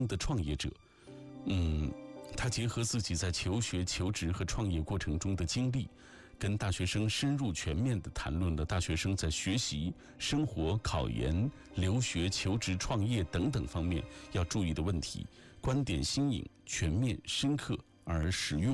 的创业者。他结合自己在求学、求职和创业过程中的经历，跟大学生深入全面地谈论了大学生在学习、生活、考研、留学、求职、创业等等方面要注意的问题，观点新颖、全面、深刻而实用。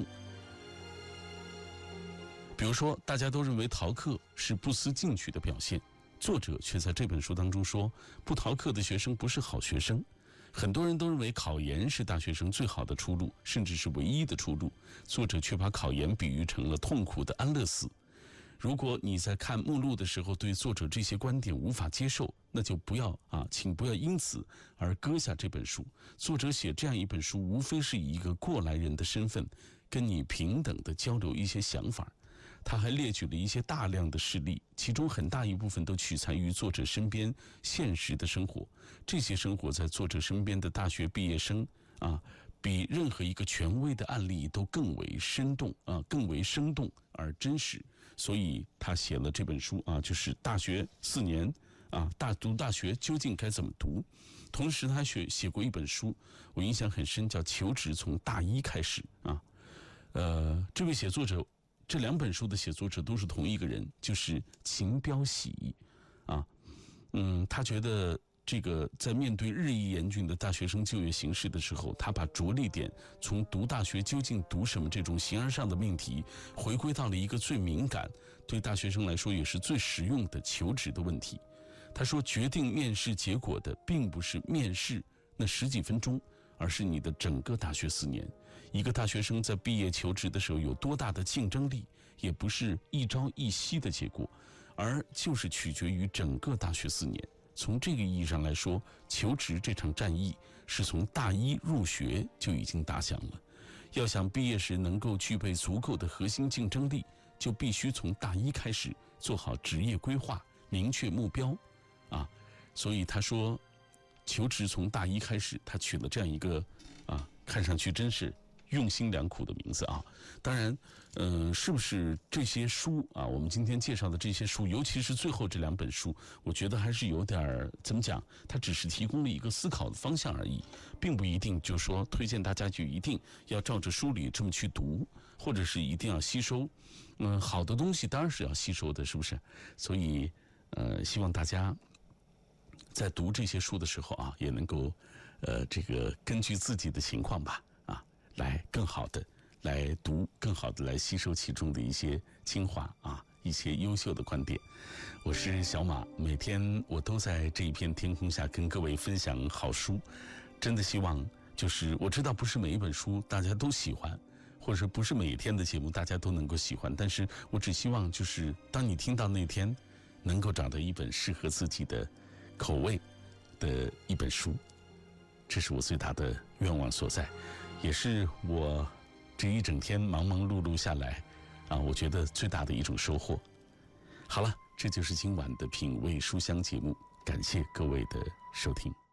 比如说，大家都认为逃课是不思进取的表现，作者却在这本书当中说，不逃课的学生不是好学生。很多人都认为考研是大学生最好的出路，甚至是唯一的出路。作者却把考研比喻成了痛苦的安乐死。如果你在看目录的时候对作者这些观点无法接受，那就请不要因此而搁下这本书。作者写这样一本书，无非是以一个过来人的身份，跟你平等地交流一些想法。他还列举了一些大量的事例，其中很大一部分都取材于作者身边现实的生活。这些生活在作者身边的大学毕业生比任何一个权威的案例都更为生动而真实。所以他写了这本书就是大学4年读大学究竟该怎么读。同时他还写过一本书，我印象很深，叫《求职从大一开始》这位写作者，这2本书的写作者都是同一个人，就是秦彪喜他觉得这个在面对日益严峻的大学生就业形势的时候，他把着力点从读大学究竟读什么这种形而上的命题，回归到了一个最敏感，对大学生来说也是最实用的求职的问题。他说，决定面试结果的并不是面试那10几分钟，而是你的整个大学4年。一个大学生在毕业求职的时候有多大的竞争力，也不是一朝一夕的结果，而就是取决于整个大学4年。从这个意义上来说，求职这场战役是从大一入学就已经打响了。要想毕业时能够具备足够的核心竞争力，就必须从大一开始做好职业规划，明确目标所以他说，求职从大一开始，他取了这样一个看上去真是用心良苦的名字当然是不是这些书我们今天介绍的这些书，尤其是最后这2本书，我觉得还是有点怎么讲，它只是提供了一个思考的方向而已，并不一定就说推荐大家就一定要照着书里这么去读，或者是一定要吸收。好的东西当然是要吸收的，是不是？所以希望大家在读这些书的时候也能够这个根据自己的情况吧来更好的来读，更好的来吸收其中的一些精华一些优秀的观点。我是小马，每天我都在这一片天空下跟各位分享好书。真的希望就是我知道不是每一本书大家都喜欢，或者不是每一天的节目大家都能够喜欢，但是我只希望就是当你听到那天，能够找到一本适合自己的口味的一本书，这是我最大的愿望所在，也是我这一整天忙忙碌碌下来我觉得最大的一种收获。好了，这就是今晚的品味书香节目，感谢各位的收听。